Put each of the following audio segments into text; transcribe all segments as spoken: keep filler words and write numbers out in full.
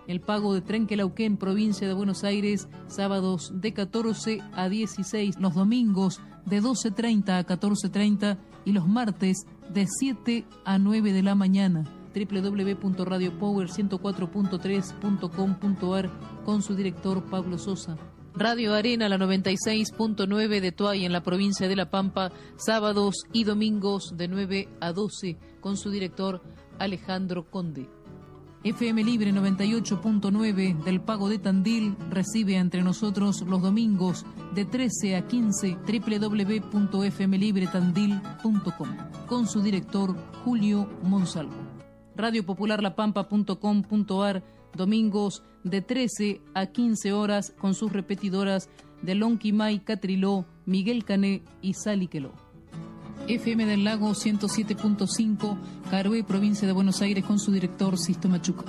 El pago de Trenquelauquén, provincia de Buenos Aires, sábados de catorce a dieciséis, los domingos de doce treinta a catorce treinta y los martes de siete a nueve de la mañana. doble u doble u doble u punto radio power ciento cuatro punto tres punto com punto a r con su director Pablo Sosa. Radio Arena, la noventa y seis punto nueve de Tuay en la provincia de La Pampa, sábados y domingos de nueve a doce con su director Alejandro Conde. F M Libre noventa y ocho punto nueve del Pago de Tandil recibe entre nosotros los domingos de trece a quince, doble u doble u doble u punto f m libre tandil punto com con su director Julio Monsalvo. Radio Popular la pampa punto com punto a r, domingos de trece a quince horas con sus repetidoras de Lonquimay, Catriló, Miguel Cané y Saliqueló. F M del Lago ciento siete punto cinco, Caroé, provincia de Buenos Aires, con su director Sisto Machuca.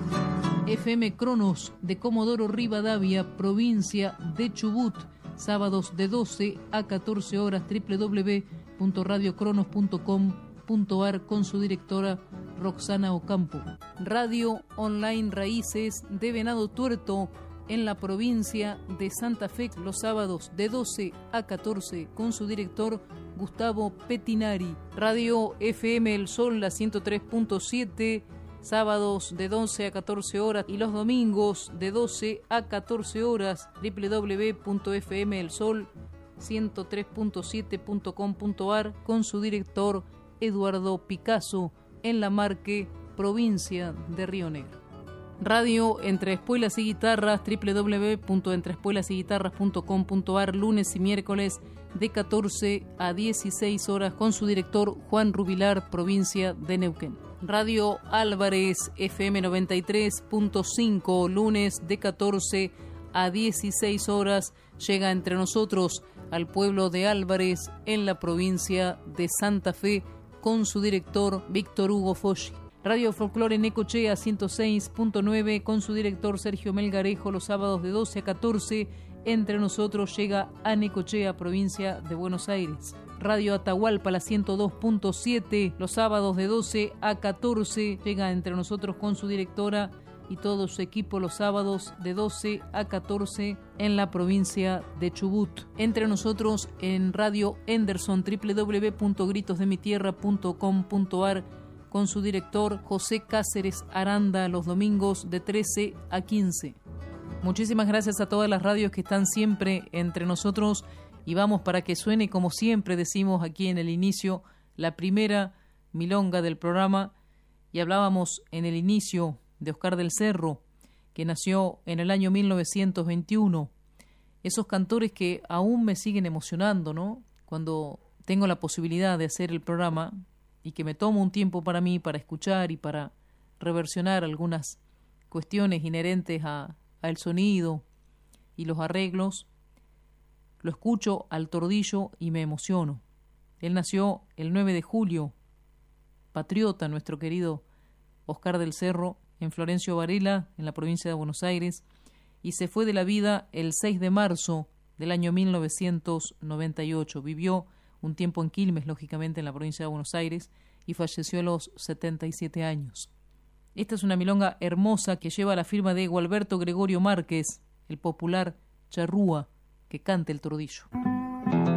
F M Cronos de Comodoro Rivadavia, provincia de Chubut, sábados de doce a catorce horas, doble u doble u doble u punto radio cronos punto com punto a r con su directora Roxana Ocampo. Radio Online Raíces de Venado Tuerto en la provincia de Santa Fe, los sábados de doce a catorce con su director Gustavo Petinari. Radio F M El Sol, la ciento tres punto siete, sábados de doce a catorce horas y los domingos de doce a catorce horas, doble u doble u doble u punto f m el sol ciento tres punto siete punto com punto a r con su director Eduardo Picasso en La Marque, provincia de Río Negro. Radio Entre Espuelas y Guitarras, doble u doble u doble u punto entre espuelas y guitarras punto com punto a r, lunes y miércoles de catorce a dieciséis horas con su director Juan Rubilar, provincia de Neuquén. Radio Álvarez F M noventa y tres punto cinco, lunes de catorce a dieciséis horas, llega entre nosotros al pueblo de Álvarez en la provincia de Santa Fe con su director Víctor Hugo Foggi. Radio Folclore Necochea ciento seis punto nueve con su director Sergio Melgarejo, los sábados de doce a catorce, entre nosotros llega a Necochea, provincia de Buenos Aires. Radio Atahualpa, la ciento dos punto siete, los sábados de doce a catorce, llega entre nosotros con su directora y todo su equipo los sábados de doce a catorce en la provincia de Chubut. Entre nosotros en Radio Henderson, doble u doble u doble u punto gritos de mi tierra punto com punto a r con su director José Cáceres Aranda, los domingos de trece a quince. Muchísimas gracias a todas las radios que están siempre entre nosotros y vamos para que suene, como siempre decimos aquí en el inicio, la primera milonga del programa. Y hablábamos en el inicio de Oscar del Cerro, que nació en el año mil novecientos veintiuno. Esos cantores que aún me siguen emocionando, ¿no? Cuando tengo la posibilidad de hacer el programa y que me tomo un tiempo para mí, para escuchar y para reversionar algunas cuestiones inherentes a, a el sonido y los arreglos, lo escucho al Tordillo y me emociono. Él nació el nueve de julio, patriota, nuestro querido Oscar del Cerro, en Florencio Varela, en la provincia de Buenos Aires, y se fue de la vida el seis de marzo del año mil novecientos noventa y ocho. Vivió un tiempo en Quilmes, lógicamente en la provincia de Buenos Aires, y falleció a los setenta y siete años. Esta es una milonga hermosa que lleva la firma de Gualberto Gregorio Márquez, el popular charrúa que canta el Tordillo.